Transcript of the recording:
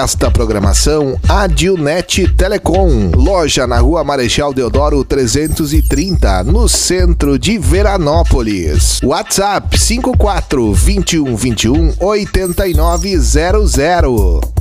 Esta programação, Adilnet Telecom, loja na Rua Marechal Deodoro 330, no centro de Veranópolis. WhatsApp 54 21 21 8900.